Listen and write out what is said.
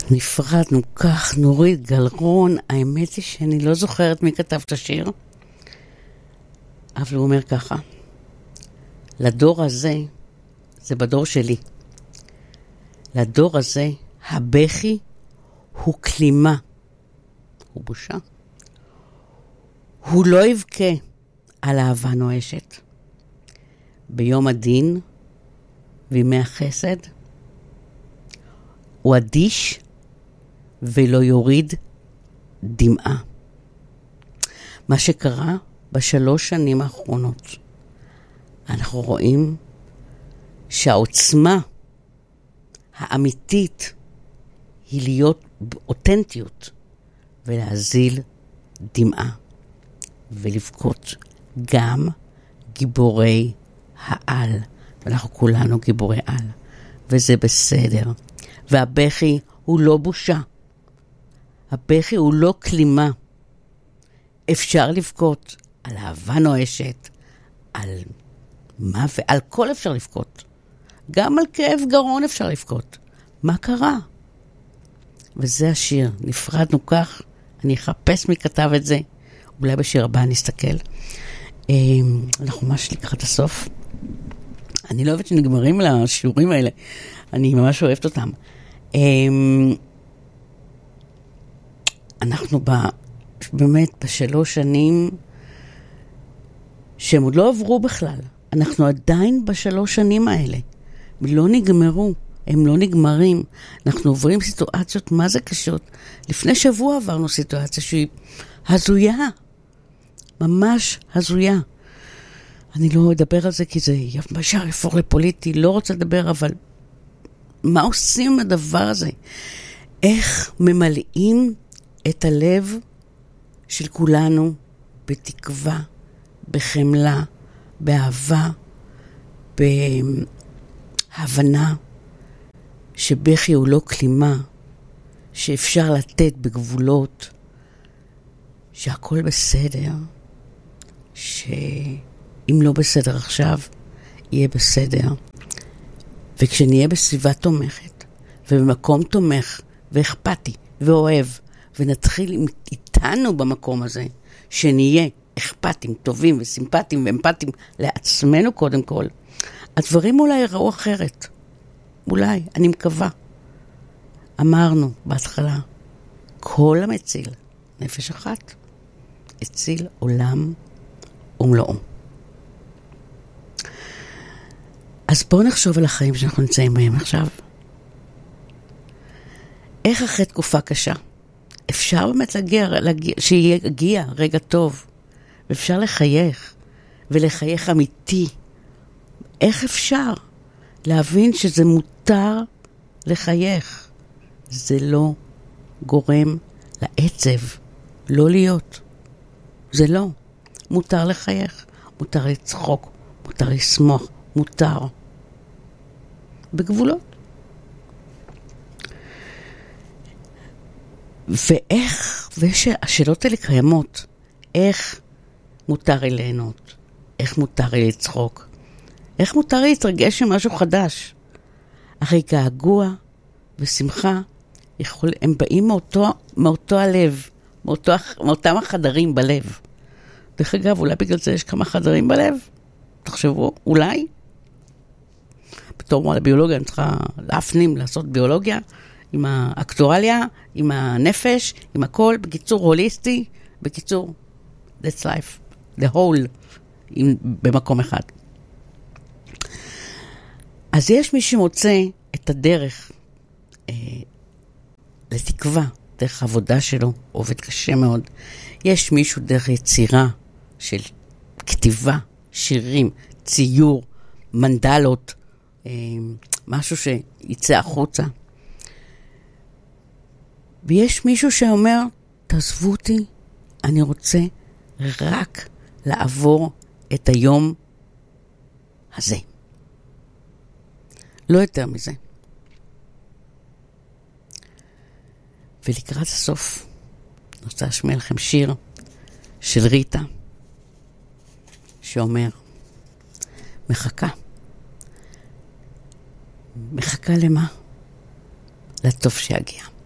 נפרדנו כך, נורית גלרון, האמת היא שאני לא זוכרת מי כתב את השיר, אבל הוא אומר ככה, לדור הזה, זה בדור שלי, לדור הזה, הבכי הוא כלימה, הוא בושה. הוא לא יבכה על אהבה נואשת. ביום הדין וימי החסד, הוא אדיש ולא יוריד דמעה. מה שקרה בשלוש שנים האחרונות, אנחנו רואים שהעוצמה האמיתית היא להיות אותנטיות ולהזיל דמעה ולבכות. גם גיבורי העל, ואנחנו כולנו גיבורי על, וזה בסדר. והבכי הוא לא בושה, הבכי הוא לא כלימה. אפשר לבכות על אהבה נואשת, על מה ועל כל אפשר לבכות, גם על כאב גרון אפשר לבכות. מה קרה? וזה השיר, נפרדנו כך. אני אחפש מי כתב את זה, אולי בשיר הבא נסתכל. אנחנו ממש לקראת הסוף. אני לא אוהבת שנגמרים לשיעורים האלה, אני ממש אוהבת אותם. אנחנו באמת בשלוש שנים שהם עוד לא עברו בכלל. אנחנו עדיין בשלוש שנים האלה. הם לא נגמרו, הם לא נגמרים. אנחנו עוברים סיטואציות מה זה קשות. לפני שבוע עברנו סיטואציה שהיא הזויה. ממש הזויה. אני לא אדבר על זה כי זה ישר יפור לפוליטי, לא רוצה לדבר, אבל מה עושים עם הדבר הזה? איך ממלאים את הלב של כולנו בתקווה, בחמלה, באהבה, בהבנה שבכי הוא לא כלימה, שאפשר לתת בגבולות, שהכל בסדר, שאם לא בסדר עכשיו, יהיה בסדר. וכשנהיה בסביבה תומכת, ובמקום תומך, ואכפתי, ואוהב, ונתחיל איתנו במקום הזה, שנהיה אכפתים, טובים וסימפטיים ואמפתיים לעצמנו קודם כל, הדברים אולי יראו אחרת. אולי, אני מקווה. אמרנו בהתחלה, כל המציל, נפש אחת, הציל עולם ומלואו. אז בואו נחשוב על החיים שאנחנו נמצאים בהם עכשיו. איך אחרי תקופה קשה אפשר באמת שיגיע רגע טוב, ואפשר לחייך, ולחייך אמיתי. איך אפשר להבין שזה מותר לחייך? זה לא גורם לעצב, לא להיות. זה לא. מותר לחייך, מותר לצחוק, מותר לשמוח, מותר. בגבולות. ואיך, והשאלות האלה קיימות, איך מותר לי ליהנות? איך מותר לי לצחוק? איך מותר לי להתרגש עם משהו חדש? אחרי געגוע ושמחה, הם באים מאותו הלב, מאותם החדרים בלב. דרך אגב, אולי בגלל זה יש כמה חדרים בלב? תחשבו, אולי? בתור הביולוגיה, אני צריכה להפנים, לעשות ביולוגיה, עם האקטואליה, עם הנפש, עם הכל, בקיצור הוליסטי, בקיצור, that's life, the whole, במקום אחד. אז יש מי שמוצא את הדרך לתקווה, דרך העבודה שלו, עובד קשה מאוד. יש מישהו דרך יצירה של כתיבה, שירים, ציור, מנדלות, משהו שיצא החוצה. ויש מישהו שאומר, תעזבו אותי, אני רוצה רק לעבור את היום הזה. לא יותר מזה. ולקראת הסוף, אני רוצה להשמיע לכם שיר של ריטה, שאומר, מחכה. מחכה למה? לטוב שיגיע.